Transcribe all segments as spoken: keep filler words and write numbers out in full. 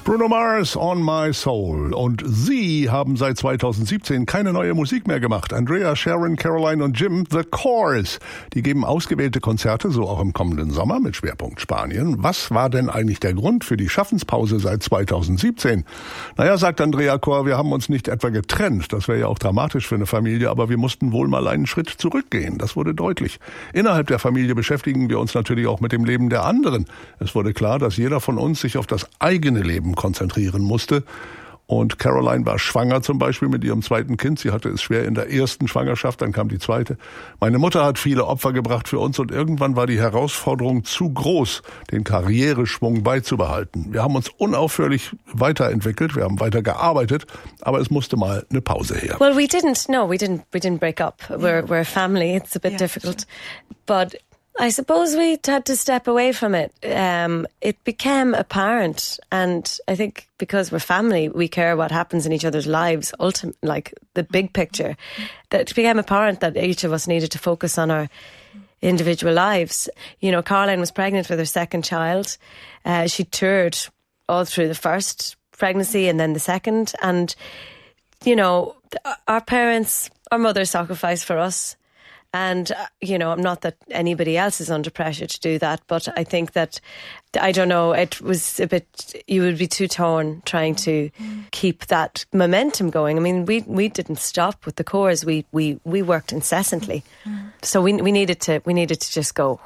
Bruno Mars, On My Soul. Und sie haben seit zweitausendsiebzehn keine neue Musik mehr gemacht. Andrea, Sharon, Caroline und Jim, The Corrs. Die geben ausgewählte Konzerte, so auch im kommenden Sommer mit Schwerpunkt Spanien. Was war denn eigentlich der Grund für die Schaffenspause seit zweitausendsiebzehn? Naja, sagt Andrea Corr, wir haben uns nicht etwa getrennt. Das wäre ja auch dramatisch für eine Familie, aber wir mussten wohl mal einen Schritt zurückgehen. Das wurde deutlich. Innerhalb der Familie beschäftigen wir uns natürlich auch mit dem Leben der anderen. Es wurde klar, dass jeder von uns sich auf das eigene Leben konzentrieren musste. Und Caroline war schwanger zum Beispiel mit ihrem zweiten Kind. Sie hatte es schwer in der ersten Schwangerschaft, dann kam die zweite. Meine Mutter hat viele Opfer gebracht für uns und irgendwann war die Herausforderung zu groß, den Karriereschwung beizubehalten. Wir haben uns unaufhörlich weiterentwickelt, wir haben weiter gearbeitet, aber es musste mal eine Pause her. Well, we didn't, no, we didn't, we didn't break up. We're, we're a family, it's a bit yeah, difficult. But I suppose we had to step away from it. Um, it became apparent, and I think because we're family, we care what happens in each other's lives, ultimate, like the big picture, that it became apparent that each of us needed to focus on our individual lives. You know, Caroline was pregnant with her second child. Uh, she toured all through the first pregnancy and then the second. And, you know, our parents, our mother sacrificed for us. And, uh, you know, not that anybody else is under pressure to do that, but I think that, I don't know, it was a bit, you would be too torn trying to keep that momentum going. I mean, we we didn't stop with the Corrs. We we we worked incessantly. So we we needed to we needed to just go.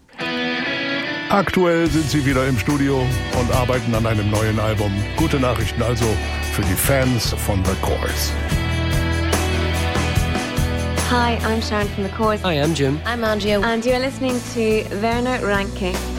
Aktuell sind sie wieder im Studio und arbeiten an einem neuen Album. Gute Nachrichten also für die Fans von The Corrs. Hi, I'm Sharon from The Corrs. Hi, I'm Jim. I'm Andrea. And you're listening to Werner Ranke.